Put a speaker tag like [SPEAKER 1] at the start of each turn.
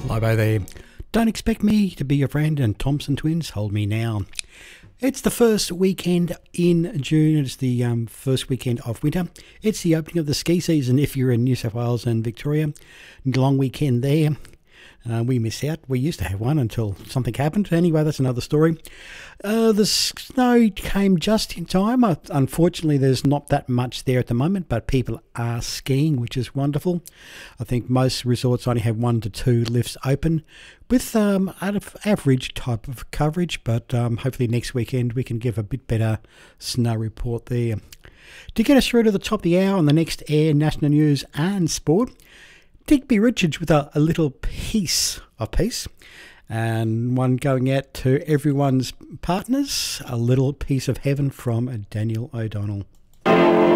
[SPEAKER 1] Libo there. Don't expect me to be your friend, and Thompson Twins, hold me now. It's the first weekend in June. It's the first weekend of winter. It's the opening of the ski season if you're in New South Wales and Victoria. Long weekend there. We miss out. We used to have one until something happened. Anyway, that's another story. The snow came just in time. Unfortunately, there's not that much there at the moment, but people are skiing, which is wonderful. I think most resorts only have 1 to 2 lifts open with out of average type of coverage, but hopefully next weekend we can give a bit better snow report there. To get us through to the top of the hour on the next Air National News and Sport, Digby Richards with a little piece of peace, and one going out to everyone's partners, a little piece of heaven from Daniel O'Donnell.